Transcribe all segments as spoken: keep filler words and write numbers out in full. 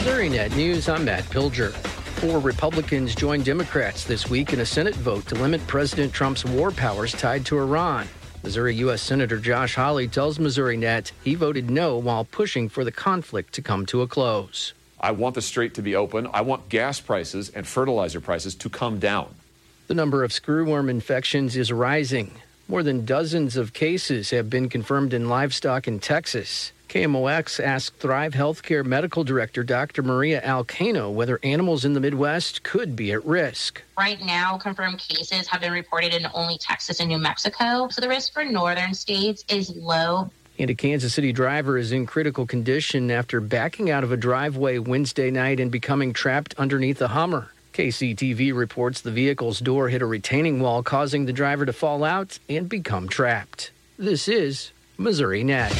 Missouri Net News, I'm Matt Pilger. Four Republicans joined Democrats this week in a Senate vote to limit President Trump's war powers tied to Iran. Missouri U S Senator Josh Hawley tells Missouri Net he voted no while pushing for the conflict to come to a close. I want the strait to be open. I want gas prices and fertilizer prices to come down. The number of screwworm infections is rising. More than dozens of cases have been confirmed in livestock in Texas. K M O X asked Thrive Healthcare Medical Director Doctor Maria Alcano whether animals in the Midwest could be at risk. Right now, confirmed cases have been reported in only Texas and New Mexico, so the risk for northern states is low. And a Kansas City driver is in critical condition after backing out of a driveway Wednesday night and becoming trapped underneath a Hummer. K C T V reports the vehicle's door hit a retaining wall, causing the driver to fall out and become trapped. This is Missouri Net.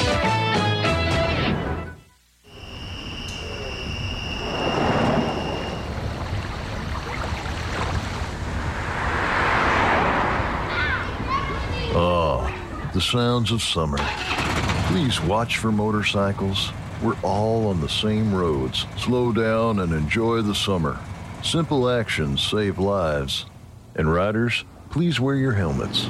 Oh, the sounds of summer. Please watch for motorcycles. We're all on the same roads. Slow down and enjoy the summer. Simple actions save lives. And riders, please wear your helmets.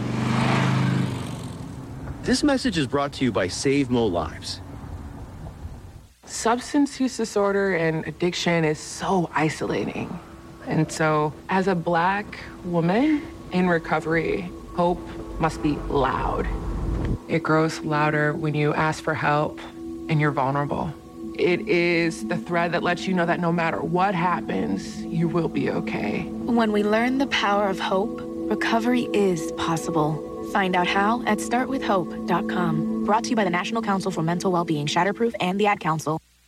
This message is brought to you by Save Mo Lives. Substance use disorder and addiction is so isolating. And so, as a Black woman in recovery, hope must be loud. It grows louder when you ask for help and you're vulnerable. It is the thread that lets you know that no matter what happens, you will be okay. When we learn the power of hope, recovery is possible. Find out how at start with hope dot com. Brought to you by the National Council for Mental Wellbeing, Shatterproof, and the Ad Council.